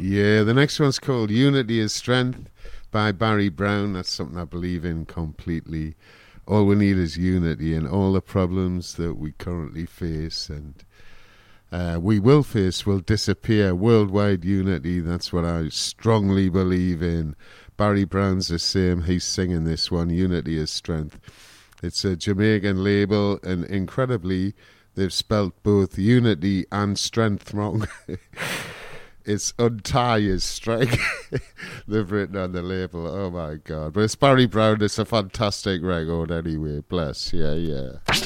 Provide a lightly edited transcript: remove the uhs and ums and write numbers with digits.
Yeah, the next one's called Unity is Strength by Barry Brown. That's something I believe in completely. All we need is unity in all the problems that we currently face and we will face will disappear. Worldwide unity, that's what I strongly believe in. Barry Brown's the same. He's singing this one, Unity is Strength. It's a Jamaican label, and incredibly, they've spelt both unity and strength wrong. It's untie is strike. They've written on the label. Oh my God. But it's Barry Brown. It's a fantastic record anyway. Bless. Yeah, yeah.